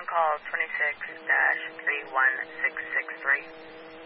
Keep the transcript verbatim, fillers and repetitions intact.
on call twenty-six dash three one six six three.